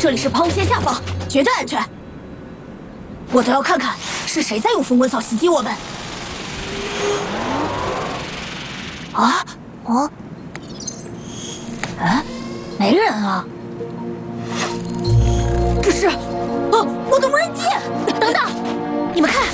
这里是抛物线下方，绝对安全。我倒要看看是谁在用风滚草袭击我们。啊？没人啊。这是，我的无人机！等等，你们看。